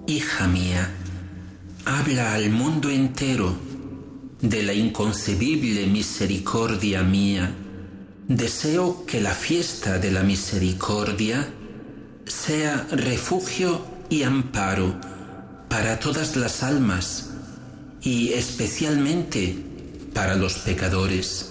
Hija mía, habla al mundo entero de la inconcebible misericordia mía. Deseo que la fiesta de la misericordia sea refugio y amparo para todas las almas y especialmente para los pecadores.